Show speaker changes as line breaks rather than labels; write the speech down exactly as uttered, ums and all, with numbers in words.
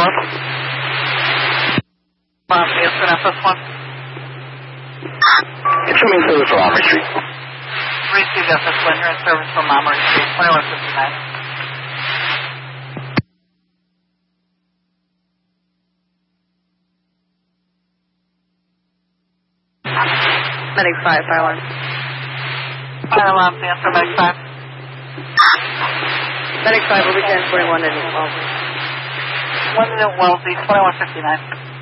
North. Um, it's an F S one.
Consuming service from Armory Street.
Received F S one. You're in service from Armory Street, twenty-one fifty-nine.
Medic five, fire alarm.
Fire alarm, answer Medic five.
Medic five will be ten forty-one in Wellesley.
One in Wellesley, twenty-one fifty-nine.